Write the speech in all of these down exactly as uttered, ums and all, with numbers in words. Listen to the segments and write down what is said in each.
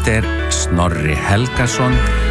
Þetta er Snorri Helgason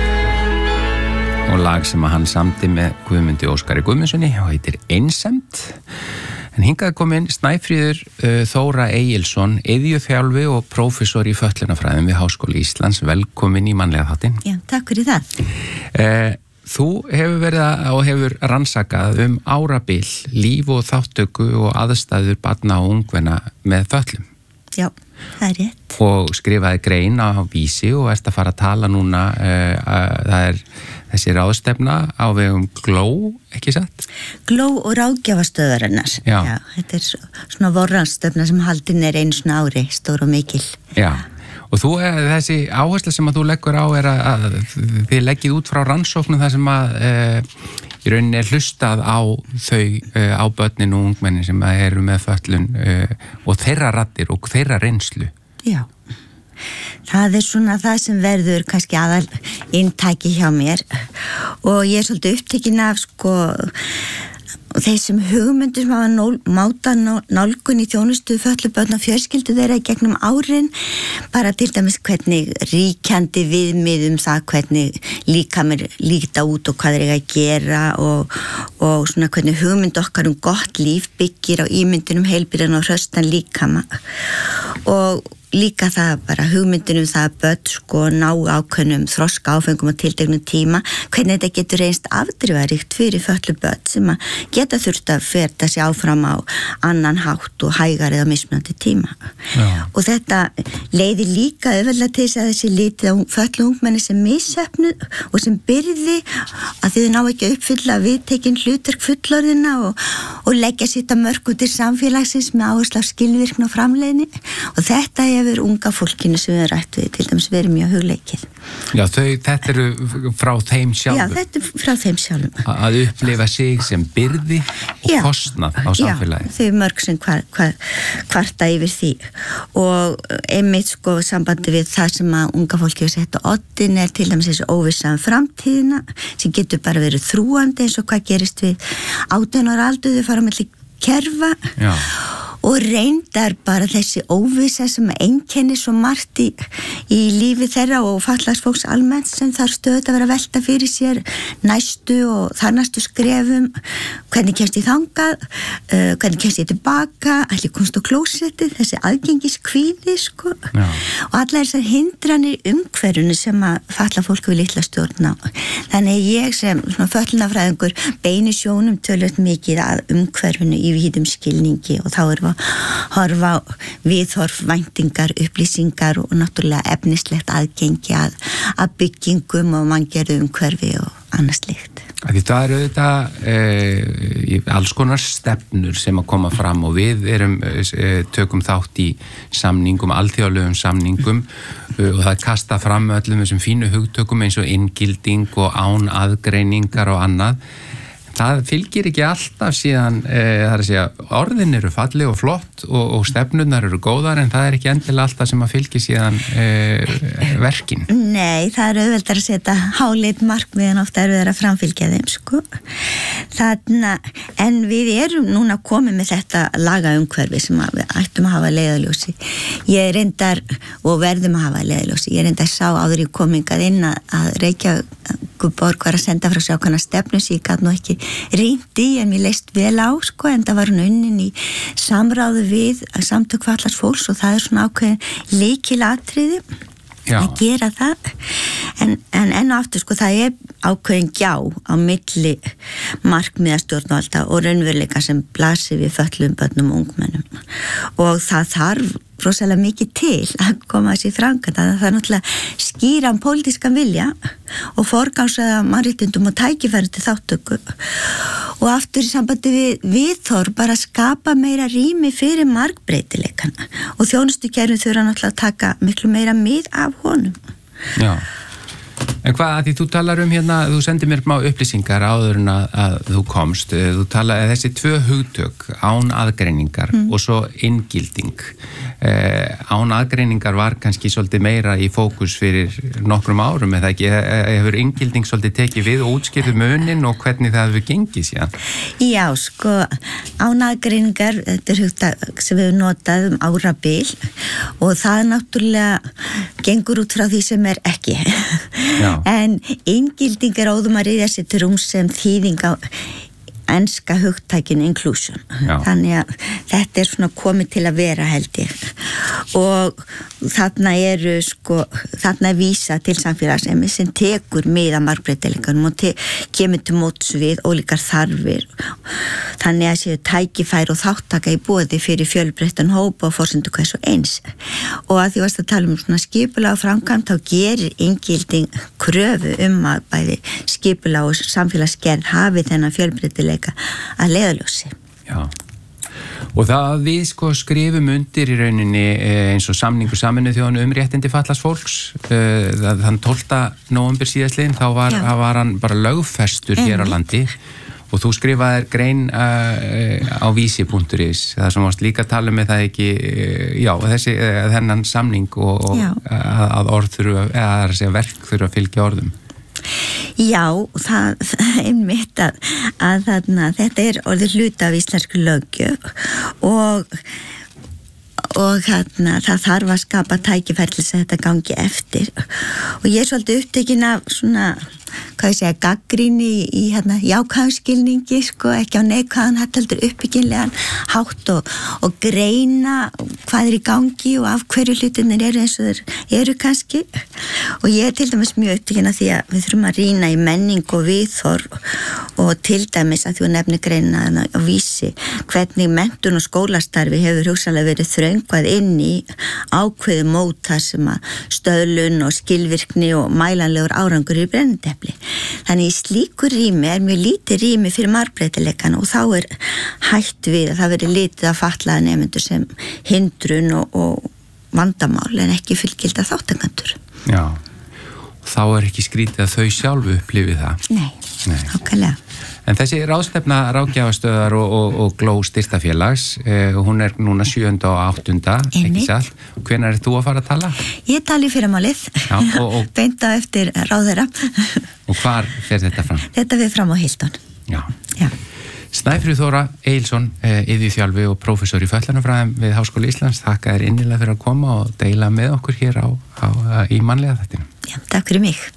og lag sem að hann samdi með Guðmundi Óskari Guðmundssoni og heitir Einsemd. En hingað kom inn Snæfríður uh, Þóra Egilsson, iðjuþjálfi og prófessor í fötlunarfræðum við Háskóla Íslands. Velkomin í mannlega þáttinn. Já, takk fyrir það. Uh, þú hefur verið að, og hefur rannsakað um árabil, líf og þáttöku og aðstæður barna og ungmenna með fötlum. Já, það er rétt. Og skrifaði grein á Vísi og ert að fara að tala núna, uh, uh, það er þessi ráðstefna á vegum Gló, ekki satt? Gló og ráðgjafastöðvarinnar. Já. Já, þetta er svona vorranstefna sem haldin er einu svona ári, stór og mikil. Já, og þú, þessi áhersla sem að þú leggur á er að, að þið leggið út frá rannsóknum þar sem að uh, í rauninni er hlustað á þau, uh, á börnin og ungmennin sem eru með fötlun uh, og þeirra raddir og þeirra reynslu. Já, það er svona það sem verður kannski aðal inntæki hjá mér og ég er svolítið upptekin af sko þessum hugmyndum sem hafa máta nálgun í þjónustu fötluð börn og fjölskyldu þeirra í gegnum árin, bara til dæmis hvernig ríkjandi viðmið um það hvernig líkamir líta út og hvað þeir eiga að gera og, og svona hvernig hugmynd okkar um gott líf byggir á ímyndunum heilbrigðan og hraustan líkama og líka það bara hugmyndin um það að börn sko ná ákveðnum þroska áfengum á tilteknum tíma, hvernig þetta getur reynst afdrifaríkt fyrir fötluð börn sem að geta þurft að ferða sig áfram á annan hátt og hægar eða mismunandi tíma. Já. Og þetta leiðir líka auðveldlega til þess að þessi litið á fötluð ungmenni sem missefnuð og sem byrði að þið ná ekki að uppfylla viðtekin hlutverk fullorðina og, og leggja sitt að mörku til samfélagsins með áherslu á skilvirkni og framleiðni og þetta hefur unga fólkinu sem við rætt við, til dæmis verið mjög hugleikið. Já, þau, þetta eru frá þeim sjálfum. Já, þetta er frá þeim sjálfum. Að upplifa sig sem byrði og já, kostnað á samfélagi. Já, þau mörg sem hvar, hvar, hvarta yfir því. Og einmitt sko sambandi við það sem að unga fólki hefur sett á oddin er til dæmis þessi óvissa um framtíðina sem getur bara verið þrúandi eins og hvað gerist við átján ára aldur þau fara á milli kerfa. Já. Og reyndar bara þessi óvissa sem einkennir svo margt í, í lífi þeirra og fatlaðs fólks almennt sem þarf stöðugt að vera að velta fyrir sér næstu og þar næstu skrefum, hvernig kemst ég þangað, uh, hvernig kemst ég tilbaka, allir komst á klósettið, þessi aðgengiskvíði sko. Já. Og allar þessar hindranir umhverfunu sem að fatlað fólk vil litla stjórn á. Þannig ég sem fötlunarfræðingur beini sjónum tölvöld mikið að umhverfunu í víðum skilningi og þá er horfa á viðhorf, væntingar, upplýsingar og náttúrulega efnislegt aðgengi að, að byggingum og manngerðu umhverfi og annað slíkt. Því það eru auðvitað e, alls konar stefnur sem að koma fram og við erum, e, tökum þátt í samningum, alþjóðlegum samningum e, og það kasta fram öllum þessum fínu hugtökum eins og inngilding og án aðgreiningar og annað. Það fylgir ekki alltaf síðan, e, það er að segja, orðin eru falleg og flott og, og stefnunar eru góðar en það er ekki endilega alltaf sem að fylgir síðan e, verkin. Nei, það er auðveldar að setja háleit markmið en ofta eru þeir að framfylgja þeim, sko. Þannig, en við erum núna komið með þetta lagaumhverfi sem við ættum að hafa leiðarljósi. Ég reyndar, og verðum að hafa leiðarljósi, ég reyndar sá áður í komingað inn að, að Reykjavíkurborg var að senda frá sig ákveðna stefnu sem ég gat nú ekki rýndi en mér leist vel á sko en það var hún unnin í samráðu við samtök fatlaðs fólks og það er svona ákveðin lykilatriði að gera það en, en enn og aftur sko það er ákveðin gjá á milli markmiðastjórnvalda og raunveruleika sem blasir við fötluðum börnum og ungmennum og það þarf rosalega mikið til að koma þessi framkvæmd að það er náttúrulega skýran pólitískan vilja og forgangsaða mannréttindum og tækifæri til þáttöku og aftur í sambandi við viðhorf bara skapa meira rými fyrir margbreytileikana og þjónustukerfin þurfa náttúrulega að taka miklu meira mið af honum. Já. En hvað, að því þú talar um hérna, þú sendir mér má upplýsingar áður en að, að þú komst, þú talar þessi tvö hugtök, án aðgreiningar mm. og svo inngilding. Eh, án aðgreiningar var kannski svolítið meira í fókus fyrir nokkrum árum, eða ekki, hefur inngilding svolítið tekið við og útskýrðu munin og hvernig það hefur gengið síðan? Já, sko, án aðgreiningar, þetta er hugtök sem við hefum notað um árabil og það náttúrulega gengur út frá því sem er ekki. En inngilding er óðum að riðja sér til rúms sem þýðing á enska hugtækinu inclusion. Já. Þannig að þetta er svona komið til að vera held ég og þarna eru sko, þarna er vísa til samfélagsemi sem tekur miða margbreytileikanum og te- kemur til móts við ólíkar þarfir þannig að séu tækifæri og þáttaka í boði fyrir fjölbreyttan hópa og forsendu hvers og eins og að því varst að tala um svona skipulag og framkvæmd þá gerir inngilding kröfu um að bæði skipulag og samfélagsgerð hafi þennan fjölbreytileika að leiðarljósi. Já. Og það við sko skrifum undir í rauninni eins og samningu Sameinuðu þjóðanna um réttindi fatlaðs fólks þann tólfta nóvember síðastliðinn þá var, var hann bara lögfestur hér á landi og þú skrifaðir grein uh, á vísi punktur is það sem varst líka að tala með það ekki já, þessi, þennan samning og, og að, að orð þurfa eða að segja verk þurfa að fylgja orðum. Já, það, það er mitt að, að þarna, þetta er orðið hluta af íslensku löggjöf og, og þarna, það þarf að skapa tækifæri til að þetta gangi eftir og ég er svolítið upptekin af svona, hvað ég segja, gagnrýni í, í hérna, jákvæðskilningi, sko, ekki á neikvæðan, þetta heldur uppbyggilegan hátt og, og greina hvað er í gangi og af hverju hlutinir eru eins og þeir eru kannski og ég er til dæmis mjög upptekin af því að við þurfum að rýna í menning og viðhorf og til dæmis að því að nefni greina á vísi hvernig menntun og skólastarfi hefur hugsanlega verið þröngvað inn í ákveðu móta sem að stöðlun og skilvirkni og mælanlegur árangur í brennidepli. Þannig í slíku rými er mjög lítið rými fyrir margbreytileikan og þá er hætt við að það veri litið að fatlaða nemendur sem hindrun og, og vandamál en ekki fullgilda þáttakandur. Já, og þá er ekki skrítið að þau sjálfu upplifið það. Nei, Nei. Ákvæðlega. En þessi ráðstefna ráðgjafastöðar og, og, og gló styrktafélags, eh, hún er núna sjöunda og áttunda, ekki satt. Hvenær er þú að fara að tala? Ég tali fyrir málið, beint á eftir ráðherra. Og hvar fer þetta fram? Þetta fer fram á Hilton. Já. Já. Snæfríður Þóra Egilsson, eh, iðjuþjálfi og prófessor í fötlunarfræðum við Háskóla Íslands, þakka þér innilega fyrir að koma og deila með okkur hér á, á, í mannlega þættinum. Já, takk fyrir mig.